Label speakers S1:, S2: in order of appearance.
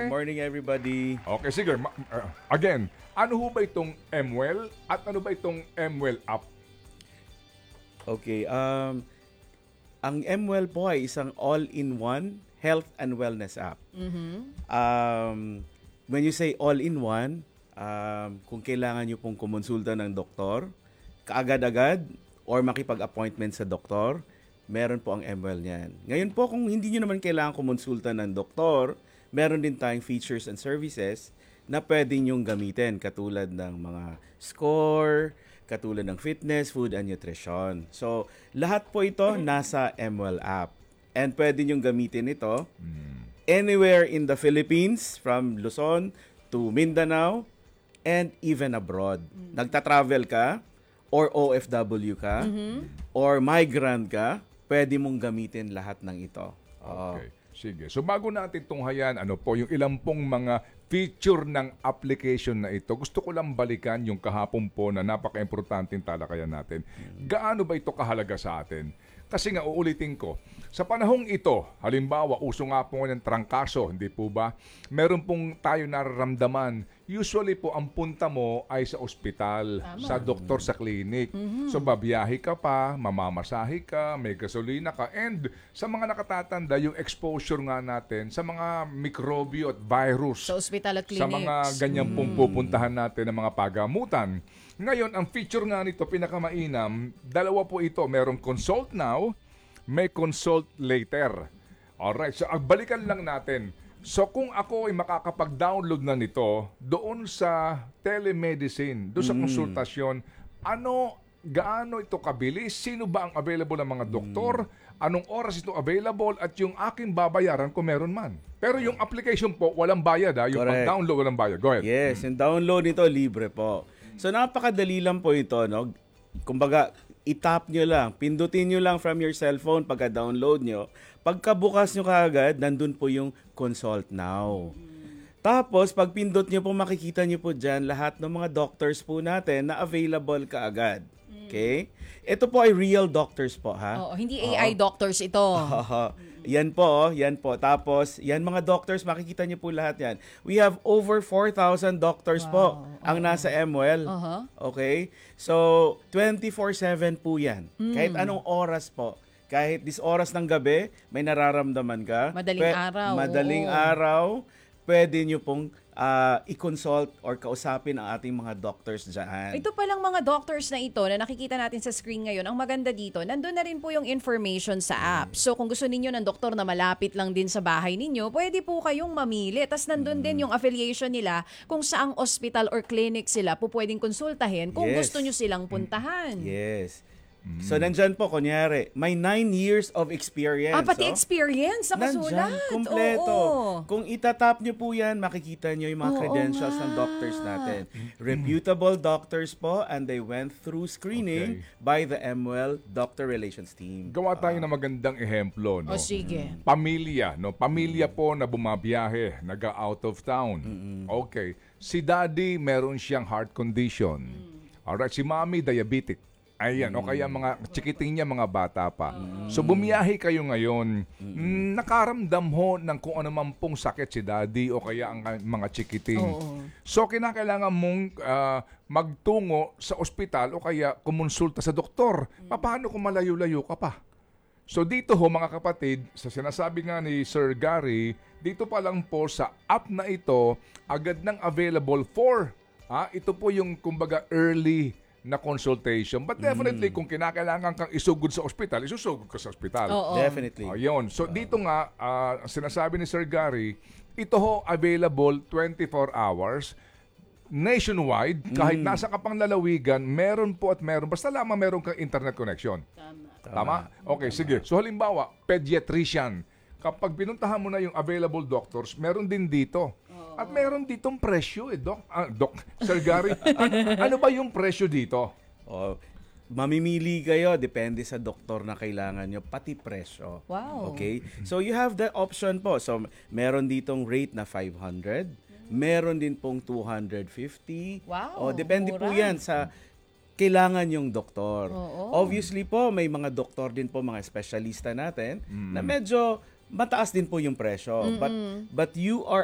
S1: Good morning, everybody.
S2: Okay, sige. Again, ano ho ba itong MWell at ano ba itong MWell app?
S1: Okay, ang MWell po ay isang all-in-one health and wellness app. When you say all-in-one, kung kailangan nyo pong kumonsulta ng doktor, kaagad-agad, or makipag-appointment sa doktor, meron po ang MWell niyan. Ngayon po, kung hindi nyo naman kailangan kumonsulta ng doktor, meron din tayong features and services na pwede nyong gamitin, katulad ng mga score, katulad ng fitness, food, and nutrition. So, lahat po ito nasa MWell app. And pwede nyong gamitin ito anywhere in the Philippines, from Luzon to Mindanao, and even abroad. Nagta-travel ka, or OFW ka, or migrant ka, pwede mong gamitin lahat ng ito.
S2: Okay. Sige. So bago natin tunghayan, ano po, yung ilang pong mga feature ng application na ito, gusto ko lang balikan yung kahapon po na napaka-importanting talakayan natin. Gaano ba ito kahalaga sa atin? Kasi nga, uulitin ko, sa panahong ito, halimbawa, uso nga po ng trangkaso, hindi po ba? Meron pong tayo nararamdaman. Usually po, ang punta mo ay sa ospital, sa doktor, sa clinic. So, babiyahe ka pa, mamamasahe ka, may gasolina ka, and sa mga nakatatanda, yung exposure nga natin sa mga mikrobyo at virus.
S3: Sa ospital at clinics.
S2: Sa mga ganyan pong pupuntahan natin ng mga pagamutan. Ngayon, ang feature nga nito, pinakamainam, dalawa po ito. Merong consult now, may consult later. Alright, so balikan lang natin. So kung ako ay makakapag-download na nito doon sa telemedicine, doon sa konsultasyon, gaano ito kabilis? Sino ba ang available ng mga doktor? Anong oras ito available? At yung aking babayaran kung meron man. Pero yung application po, walang bayad ha? Yung pag-download, walang bayad. Go ahead.
S1: Yes, yung download nito, libre po. So, napakadali lang po ito, no? Kumbaga, itap nyo lang, pindutin nyo lang from your cellphone pagka-download nyo. Pagkabukas nyo kaagad, nandun po yung Consult Now. Tapos, pag pindot nyo po, makikita nyo po dyan lahat ng mga doctors po natin na available kaagad. Okay? Ito po ay real doctors po, ha?
S3: Oo, hindi AI doctors ito.
S1: Yan po, yan po. Tapos, yan mga doctors, makikita niyo po lahat yan. We have over 4,000 doctors po ang nasa MWell. Okay? So, 24/7 po yan. Kahit anong oras po. Kahit this oras ng gabi, may nararamdaman ka. Madaling araw, pwede niyo pong i-consult or kausapin ang ating mga doctors dyan.
S3: Ito palang mga doctors na ito na nakikita natin sa screen ngayon, ang maganda dito, nandun na rin po yung information sa app. So kung gusto ninyo ng doktor na malapit lang din sa bahay ninyo, pwede po kayong mamili. Tapos nandun din yung affiliation nila kung saang hospital or clinic sila po pwedeng konsultahin kung gusto nyo silang puntahan.
S1: Yes. So, nandyan po, kunyari, may 9 years of experience.
S3: Pati experience sa kasulat.
S1: Nandyan, kumpleto.
S3: Oo.
S1: Kung itatap nyo po yan, makikita nyo yung mga credentials ng doctors natin. Reputable doctors po, and they went through screening by the MWell Doctor Relations Team.
S2: Gawa tayo ng magandang ehemplo. No?
S3: O sige.
S2: Pamilya. No? Pamilya po na bumabiyahe, naga-out of town. Okay. Si daddy, meron siyang heart condition. Alright. Si mommy, diabetic. Ayan, o kaya mga chikiting niya, mga bata pa. So bumiyahe kayo ngayon, nakaramdam ho ng kung ano man pong sakit si daddy o kaya ang mga chikiting. So kinakailangan mong magtungo sa ospital o kaya kumonsulta sa doktor. Paano kung malayo-layo ka pa? So dito ho mga kapatid, sa sinasabi nga ni Sir Gary, dito pa lang po sa app na ito, agad nang available for, ito po yung kumbaga early na consultation. But definitely, kung kinakailangan kang isugod sa ospital, isusugod ka sa ospital.
S1: Definitely.
S2: Yun. So, dito nga, sinasabi ni Sir Gary, ito ho available 24 hours nationwide. Kahit nasa ka pang lalawigan, meron po at meron. Basta lamang meron kang internet connection. Tama? Okay, sige. So, halimbawa, pediatrician. Kapag pinuntahan mo na yung available doctors, meron din dito. At meron ditong presyo Doc. Sir Gary, ano ba yung presyo dito?
S1: Mamimili kayo, depende sa doktor na kailangan nyo, pati presyo.
S3: Wow.
S1: Okay? So you have the option po. So meron ditong rate na 500, meron din pong 250.
S3: Wow.
S1: Depende po yan sa kailangan yung doktor. Obviously po, may mga doktor din po, mga espesyalista natin, na medyo mataas din po yung presyo. But you are